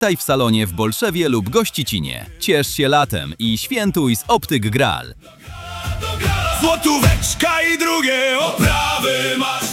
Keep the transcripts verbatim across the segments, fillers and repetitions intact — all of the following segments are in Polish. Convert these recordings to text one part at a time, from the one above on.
Zapytaj w salonie w Bolszewie lub Gościcinie. Ciesz się latem i świętuj z Optyk Gral. Złotóweczka i drugie oprawy masz.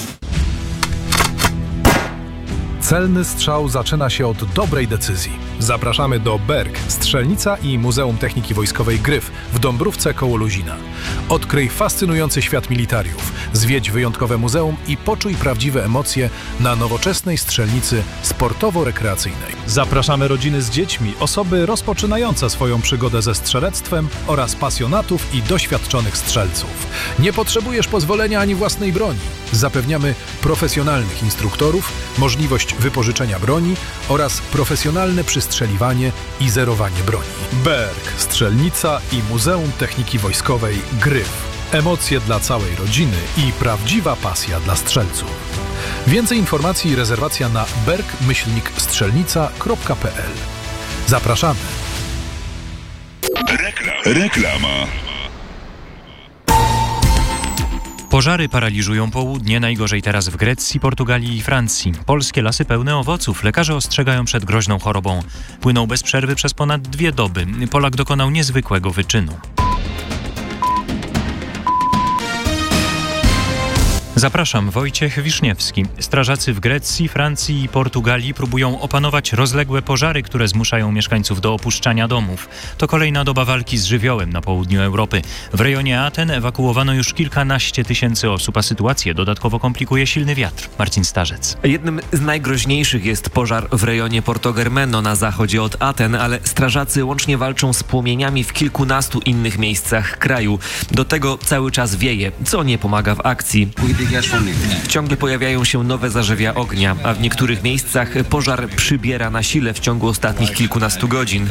Celny strzał zaczyna się od dobrej decyzji. Zapraszamy do Berg, Strzelnica i Muzeum Techniki Wojskowej Gryf w Dąbrówce koło Luzina. Odkryj fascynujący świat militariów, zwiedź wyjątkowe muzeum i poczuj prawdziwe emocje na nowoczesnej strzelnicy sportowo-rekreacyjnej. Zapraszamy rodziny z dziećmi, osoby rozpoczynające swoją przygodę ze strzelectwem oraz pasjonatów i doświadczonych strzelców. Nie potrzebujesz pozwolenia ani własnej broni. Zapewniamy profesjonalnych instruktorów, możliwość wypożyczenia broni oraz profesjonalne przystrzeliwanie i zerowanie broni. Berg, Strzelnica i Muzeum Techniki Wojskowej Gryf. Emocje dla całej rodziny i prawdziwa pasja dla strzelców. Więcej informacji i rezerwacja na berg myślnik strzelnica kropka p l. Zapraszamy. Rekla- Reklama. Pożary paraliżują południe, najgorzej teraz w Grecji, Portugalii i Francji. Polskie lasy pełne owoców. Lekarze ostrzegają przed groźną chorobą. Płyną bez przerwy przez ponad dwie doby. Polak dokonał niezwykłego wyczynu. Zapraszam, Wojciech Wiszniewski. Strażacy w Grecji, Francji i Portugalii próbują opanować rozległe pożary, które zmuszają mieszkańców do opuszczania domów. To kolejna doba walki z żywiołem na południu Europy. W rejonie Aten ewakuowano już kilkanaście tysięcy osób, a sytuację dodatkowo komplikuje silny wiatr. Marcin Starzec. Jednym z najgroźniejszych jest pożar w rejonie Portogermeno na zachodzie od Aten, ale strażacy łącznie walczą z płomieniami w kilkunastu innych miejscach kraju. Do tego cały czas wieje, co nie pomaga w akcji. Ciągle pojawiają się nowe zarzewia ognia, a w niektórych miejscach pożar przybiera na sile w ciągu ostatnich kilkunastu godzin.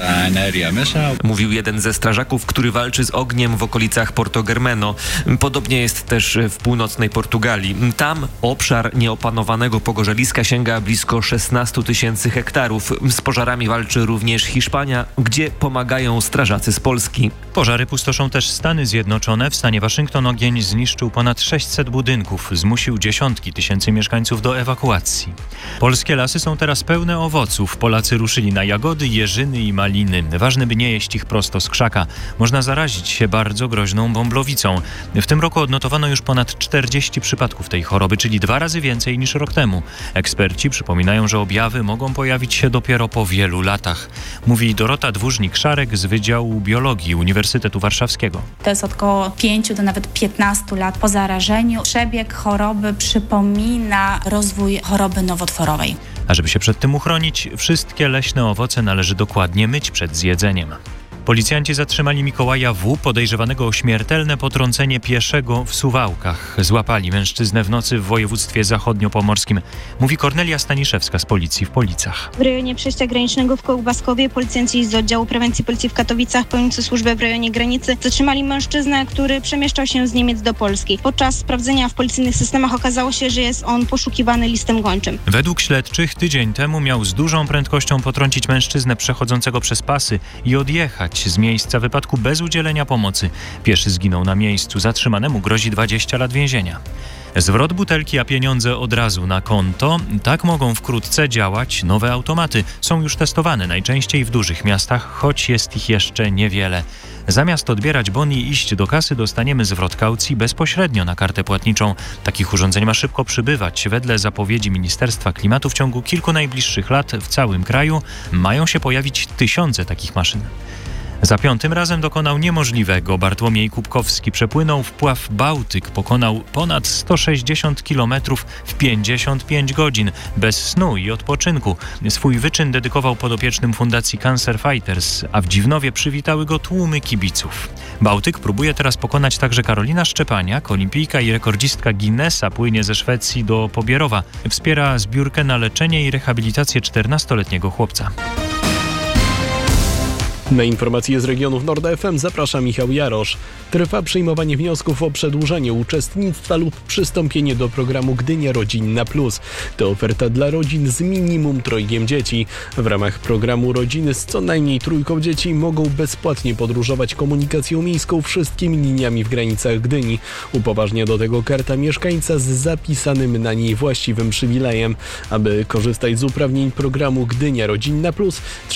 Mówił jeden ze strażaków, który walczy z ogniem w okolicach Portogermeno. Podobnie jest też w północnej Portugalii. Tam obszar nieopanowanego pogorzeliska sięga blisko szesnastu tysięcy hektarów. Z pożarami walczy również Hiszpania, gdzie pomagają strażacy z Polski. Pożary pustoszą też Stany Zjednoczone. W stanie Waszyngton ogień zniszczył ponad sześćset budynków. Zmusił dziesiątki tysięcy mieszkańców do ewakuacji. Polskie lasy są teraz pełne owoców. Polacy ruszyli na jagody, jeżyny i maliny. Ważne, by nie jeść ich prosto z krzaka. Można zarazić się bardzo groźną bąblowicą. W tym roku odnotowano już ponad czterdzieści przypadków tej choroby, czyli dwa razy więcej niż rok temu. Eksperci przypominają, że objawy mogą pojawić się dopiero po wielu latach. Mówi Dorota Dwórznik-Szarek z Wydziału Biologii Uniwersytetu Warszawskiego. To jest około pięciu do nawet piętnastu lat po zarażeniu. Przebieg choroby przypomina rozwój choroby nowotworowej. A żeby się przed tym uchronić, wszystkie leśne owoce należy dokładnie myć przed zjedzeniem. Policjanci zatrzymali Mikołaja W., podejrzewanego o śmiertelne potrącenie pieszego w Suwałkach. Złapali mężczyznę w nocy w województwie zachodniopomorskim. Mówi Kornelia Staniszewska z Policji w Policach. W rejonie przejścia granicznego w Kołbaskowie policjanci z oddziału prewencji Policji w Katowicach, pełniący służbę w rejonie granicy, zatrzymali mężczyznę, który przemieszczał się z Niemiec do Polski. Podczas sprawdzenia w policyjnych systemach okazało się, że jest on poszukiwany listem gończym. Według śledczych tydzień temu miał z dużą prędkością potrącić mężczyznę przechodzącego przez pasy i odjechać z miejsca wypadku bez udzielenia pomocy. Pieszy zginął na miejscu. Zatrzymanemu grozi dwadzieścia lat więzienia. Zwrot butelki, a pieniądze od razu na konto. Tak mogą wkrótce działać nowe automaty. Są już testowane najczęściej w dużych miastach, choć jest ich jeszcze niewiele. Zamiast odbierać bon i iść do kasy, dostaniemy zwrot kaucji bezpośrednio na kartę płatniczą. Takich urządzeń ma szybko przybywać. Wedle zapowiedzi Ministerstwa Klimatu w ciągu kilku najbliższych lat w całym kraju mają się pojawić tysiące takich maszyn. Za piątym razem dokonał niemożliwego. Bartłomiej Kubkowski przepłynął wpław Bałtyk, pokonał ponad sto sześćdziesiąt kilometrów w pięćdziesiąt pięć godzin, bez snu i odpoczynku. Swój wyczyn dedykował podopiecznym Fundacji Cancer Fighters, a w Dziwnowie przywitały go tłumy kibiców. Bałtyk próbuje teraz pokonać także Karolina Szczepaniak, olimpijka i rekordzistka Guinnessa, płynie ze Szwecji do Pobierowa. Wspiera zbiórkę na leczenie i rehabilitację czternastoletniego chłopca. Na informacje z regionów Nord F M zaprasza Michał Jarosz. Trwa przyjmowanie wniosków o przedłużenie uczestnictwa lub przystąpienie do programu Gdynia Rodzinna Plus. To oferta dla rodzin z minimum trojgiem dzieci. W ramach programu rodziny z co najmniej trójką dzieci mogą bezpłatnie podróżować komunikacją miejską wszystkimi liniami w granicach Gdyni. Upoważnia do tego karta mieszkańca z zapisanym na niej właściwym przywilejem. Aby korzystać z uprawnień programu Gdynia Rodzinna Plus,